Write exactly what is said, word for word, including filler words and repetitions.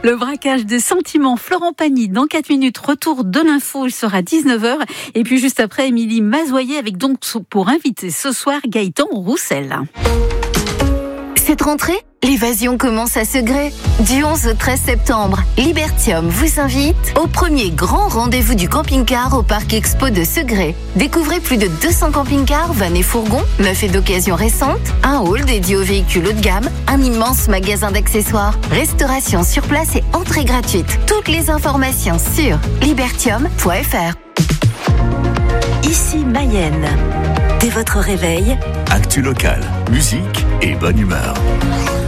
Le braquage des sentiments, Florent Pagny, dans quatre minutes, retour de l'info, il sera dix-neuf heures. Et puis juste après, Émilie Mazoyer avec donc pour inviter ce soir Gaëtan Roussel. Cette rentrée, l'évasion commence à Segré. Du onze au treize septembre, Libertium vous invite au premier grand rendez-vous du camping-car au Parc Expo de Segré. Découvrez plus de deux cents camping-cars, vannes et fourgons, neufs et d'occasion récente, un hall dédié aux véhicules haut de gamme, un immense magasin d'accessoires, restauration sur place et entrée gratuite. Toutes les informations sur libertium point f r. Ici Mayenne. Dès votre réveil, actu local, musique et bonne humeur.